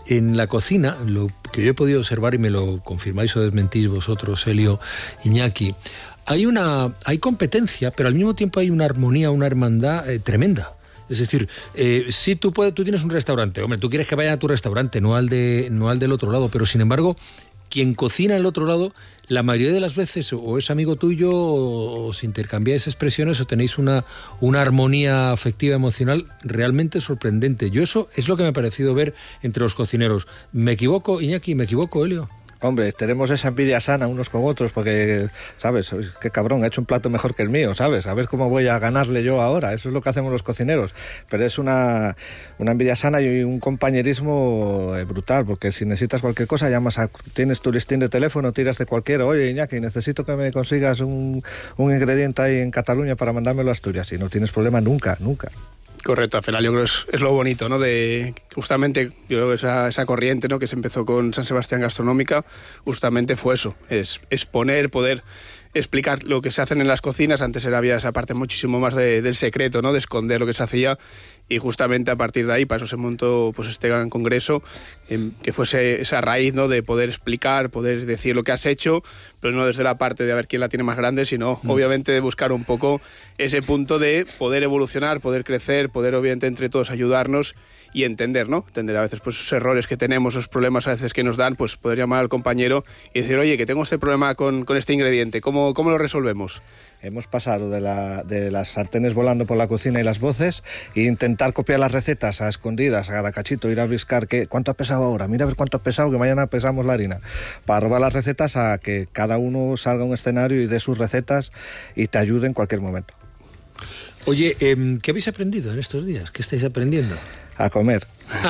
en la cocina, lo que yo he podido observar, y me lo confirmáis o desmentís vosotros, Elio, Iñaki, hay competencia, pero al mismo tiempo hay una armonía, una hermandad tremenda. Es decir, si tú tienes un restaurante, hombre, tú quieres que vayan a tu restaurante, no al del otro lado, pero sin embargo, quien cocina al otro lado, la mayoría de las veces o es amigo tuyo, o os intercambiáis expresiones, o tenéis una armonía afectiva, emocional realmente sorprendente. Yo eso es lo que me ha parecido ver entre los cocineros. ¿Me equivoco, Iñaki? ¿Me equivoco, Elio? Hombre, tenemos esa envidia sana unos con otros porque, ¿sabes? Qué cabrón, ha hecho un plato mejor que el mío, ¿sabes? A ver cómo voy a ganarle yo ahora. Eso es lo que hacemos los cocineros. Pero es una envidia sana y un compañerismo brutal, porque si necesitas cualquier cosa, tienes tu listín de teléfono, tiras de cualquiera. Oye, Iñaki, necesito que me consigas un ingrediente ahí en Cataluña para mandármelo a Asturias. Y no tienes problema nunca. Correcto, al final yo creo que es lo bonito, ¿no? De justamente, yo creo que esa corriente, ¿no?, que se empezó con San Sebastián Gastronómica, justamente fue eso, es exponer, poder explicar lo que se hacen en las cocinas. Antes había esa parte muchísimo más del secreto, ¿no?, de esconder lo que se hacía, y justamente a partir de ahí, para eso se montó pues este gran congreso, que fuese esa raíz, ¿no?, de poder explicar, poder decir lo que has hecho, pero no desde la parte de a ver quién la tiene más grande, sino obviamente de buscar un poco ese punto de poder evolucionar, poder crecer, poder obviamente entre todos ayudarnos y entender, ¿no? Entender a veces pues esos errores que tenemos, esos problemas a veces que nos dan, pues poder llamar al compañero y decir, oye, que tengo este problema con este ingrediente, ¿cómo lo resolvemos? Hemos pasado de las sartenes volando por la cocina y las voces, e intentar copiar las recetas a escondidas, a cachito, ir a buscar cuánto ha pesado ahora, mira a ver cuánto ha pesado, que mañana pesamos la harina, para robar las recetas, a que cada uno salga a un escenario y dé sus recetas y te ayude en cualquier momento. Oye, ¿qué habéis aprendido en estos días? ¿Qué estáis aprendiendo? A comer.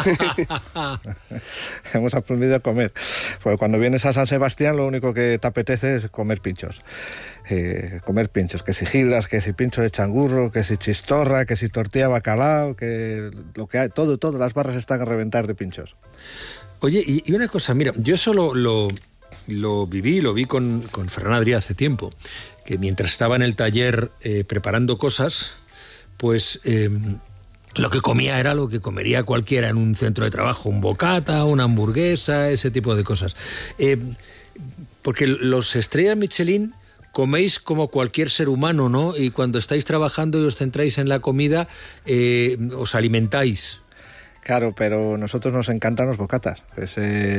Hemos aprendido a comer. Porque cuando vienes a San Sebastián lo único que te apetece es comer pinchos. Que si gilas, que si pincho de changurro, que si chistorra, que si tortilla de bacalao, que lo que hay, todo, las barras están a reventar de pinchos. Oye, y una cosa, mira, yo eso lo vi con Ferran Adrià hace tiempo, que mientras estaba en el taller preparando cosas, pues lo que comía era lo que comería cualquiera en un centro de trabajo, un bocata, una hamburguesa, ese tipo de cosas. Porque los estrellas Michelin coméis como cualquier ser humano, ¿no? Y cuando estáis trabajando y os centráis en la comida, os alimentáis. Claro, pero nosotros nos encantan los bocatas. Es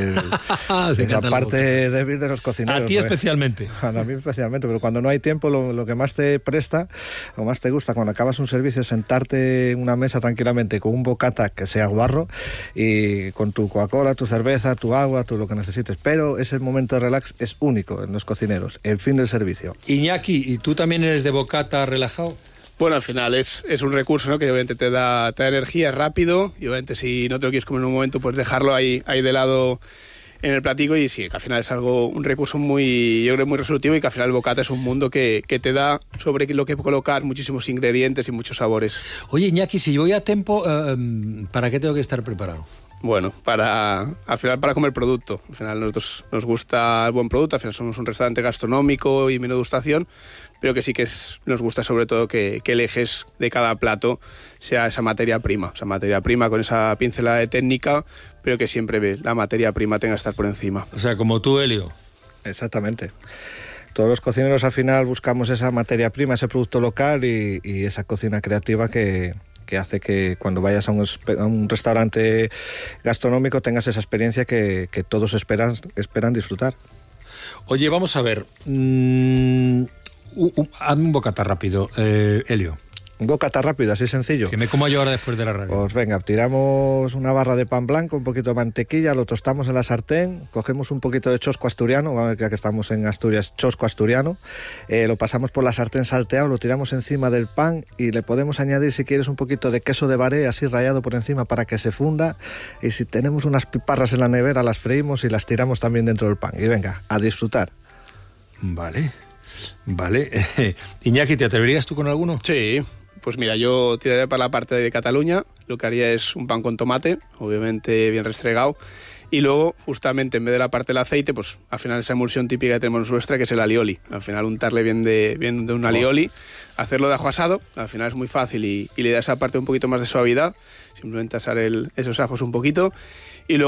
la parte débil de los cocineros. A ti especialmente. A mí especialmente, pero cuando no hay tiempo, lo que más te presta, o más te gusta, cuando acabas un servicio, es sentarte en una mesa tranquilamente con un bocata que sea guarro y con tu Coca-Cola, tu cerveza, tu agua, lo que necesites. Pero ese momento de relax es único en los cocineros, el fin del servicio. Iñaki, ¿y tú también eres de bocata relajado? Bueno, al final es un recurso, ¿no?, que obviamente te da energía, rápido, y obviamente si no te lo quieres comer en un momento, pues dejarlo ahí de lado en el platico, y sí, que al final es un recurso muy resolutivo, y que al final el bocata es un mundo que te da sobre lo que colocar muchísimos ingredientes y muchos sabores. Oye, Iñaki, si yo voy a tiempo, ¿para qué tengo que estar preparado? Bueno, al final para comer producto. Al final nosotros nos gusta el buen producto, al final somos un restaurante gastronómico y menú degustación, pero que sí que nos gusta sobre todo que el eje de cada plato sea esa materia prima con esa pincelada de técnica, pero que siempre la materia prima tenga que estar por encima. O sea, como tú, Elio. Exactamente. Todos los cocineros al final buscamos esa materia prima, ese producto local y esa cocina creativa que hace que cuando vayas a un restaurante gastronómico tengas esa experiencia que todos esperan disfrutar. Oye, vamos a ver. Hazme un bocata rápido, Elio. Un bocata rápido, así sencillo. Que me como yo ahora después de la radio. Pues venga, tiramos una barra de pan blanco, un poquito de mantequilla, lo tostamos en la sartén, cogemos un poquito de chosco asturiano, ya que estamos en Asturias, chosco asturiano, lo pasamos por la sartén salteado, lo tiramos encima del pan y le podemos añadir, si quieres, un poquito de queso de baré así rallado por encima para que se funda, y si tenemos unas piparras en la nevera las freímos y las tiramos también dentro del pan. Y venga, a disfrutar. Vale. Iñaki, ¿te atreverías tú con alguno? Sí. Pues mira, yo tiraría para la parte de Cataluña, lo que haría es un pan con tomate, obviamente bien restregado, y luego, justamente, en vez de la parte del aceite, pues al final esa emulsión típica que tenemos nuestra, que es el alioli. Al final untarle bien de un alioli, hacerlo de ajo asado, al final es muy fácil y le da esa parte un poquito más de suavidad, simplemente asar esos ajos un poquito, y luego